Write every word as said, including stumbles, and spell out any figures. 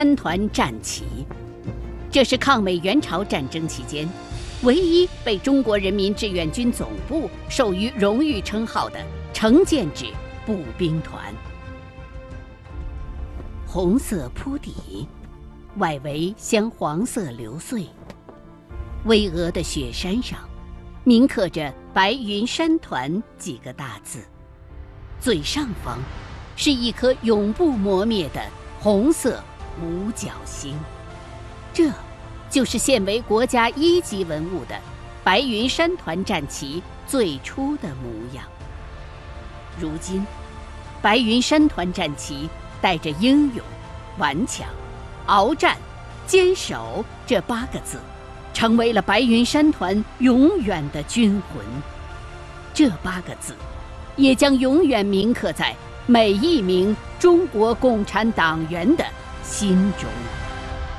山团战旗，这是抗美援朝战争期间唯一被中国人民志愿军总部授予荣誉称号的成建制步兵团。红色铺底，外围镶黄色流穗，巍峨的雪山上铭刻着“白云山团”几个大字，最上方是一颗永不磨灭的红色五角星，这就是现为国家一级文物的白云山团战旗最初的模样。如今，白云山团战旗带着英勇、顽强、鏖战、坚守这八个字，成为了白云山团永远的军魂。这八个字，也将永远铭刻在每一名中国共产党员的心中。